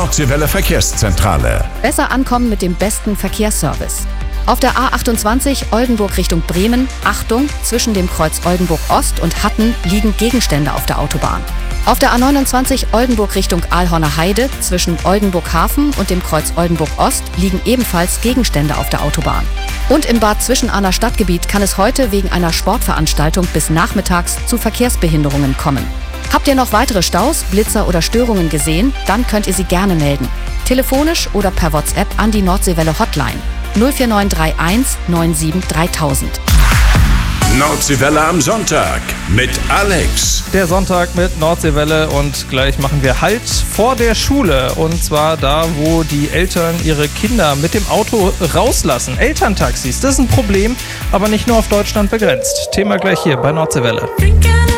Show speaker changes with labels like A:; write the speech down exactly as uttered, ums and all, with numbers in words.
A: Nordseewelle Verkehrszentrale.
B: Besser ankommen mit dem besten Verkehrsservice. Auf der A achtundzwanzig Oldenburg Richtung Bremen, Achtung, zwischen dem Kreuz Oldenburg Ost und Hatten liegen Gegenstände auf der Autobahn. Auf der A neunundzwanzig Oldenburg Richtung Aalhorner Heide, zwischen Oldenburg Hafen und dem Kreuz Oldenburg Ost liegen ebenfalls Gegenstände auf der Autobahn. Und im Bad Zwischenahner Stadtgebiet kann es heute wegen einer Sportveranstaltung bis nachmittags zu Verkehrsbehinderungen kommen. Habt ihr noch weitere Staus, Blitzer oder Störungen gesehen? Dann könnt ihr sie gerne melden. Telefonisch oder per WhatsApp an die Nordseewelle Hotline null vier neun drei eins neun sieben dreitausend.
A: Nordseewelle am Sonntag mit Alex.
C: Der Sonntag mit Nordseewelle und gleich machen wir Halt vor der Schule. Und zwar da, wo die Eltern ihre Kinder mit dem Auto rauslassen. Elterntaxis, das ist ein Problem, aber nicht nur auf Deutschland begrenzt. Thema gleich hier bei Nordseewelle.